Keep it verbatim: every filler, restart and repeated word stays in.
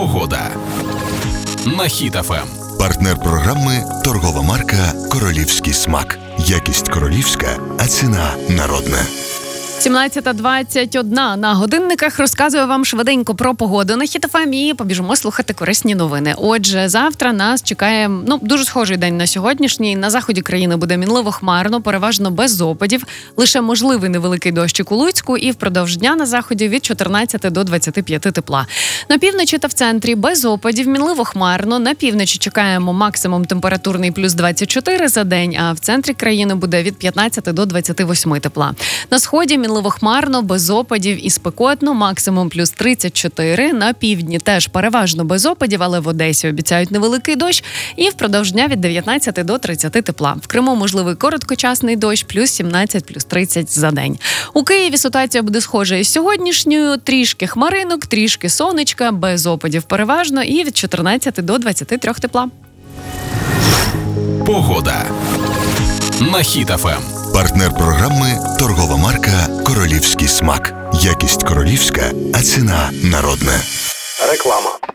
Погода на Хіт еф ем. Партнер програми – торгова марка «Королівський смак». Якість королівська, а ціна народна. сімнадцята двадцять один на годинниках. Розказую вам швиденько про погоду на Хіт еф ем і побіжимо слухати корисні новини. Отже, завтра нас чекає ну дуже схожий день на сьогоднішній. На заході країни буде мінливо хмарно, переважно без опадів. Лише можливий невеликий дощик у Луцьку і впродовж дня на заході від чотирнадцяти до двадцяти п'яти тепла. На півночі та в центрі без опадів, мінливо хмарно. На півночі чекаємо максимум температурний плюс двадцять чотири за день, а в центрі країни буде від п'ятнадцяти до двадцяти восьми тепла. На сході мінливо хмарно, без опадів і спекотно, максимум плюс тридцять чотири. На півдні теж переважно без опадів, але в Одесі обіцяють невеликий дощ. І впродовж дня від дев'ятнадцяти до тридцяти тепла. В Криму можливий короткочасний дощ, плюс сімнадцять, плюс тридцять за день. У Києві ситуація буде схожа із сьогоднішньою. Трішки хмаринок, трішки сонечка, без опадів переважно і від чотирнадцяти до двадцяти трьох тепла. Погода на Хіт еф ем. Партнер програми – торгова марка «Королівський смак». Якість королівська, а ціна народна. Реклама.